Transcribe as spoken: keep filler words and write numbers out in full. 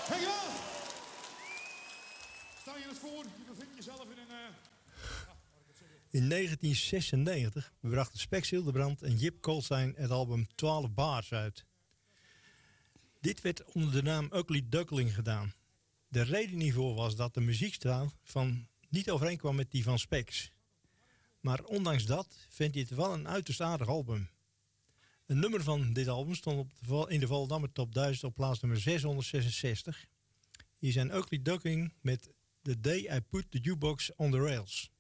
Dankjewel. Stel je eens voor, je bevindt jezelf in een... Uh... In negentien zesennegentig brachten Spex Hildebrand en Jip Kolstein het album twaalf Bars uit. Dit werd onder de naam Ugly Duckling gedaan. De reden hiervoor was dat de muziekstijl van niet overeenkwam met die van Spex. Maar ondanks dat vindt hij het wel een uiterst aardig album. Een nummer van dit album stond op de, in de Volendammer Top duizend op plaats nummer zeshonderdzesenzestig. Hier zijn Ugly Duckling met The Day I Put the Jukebox on the Rails.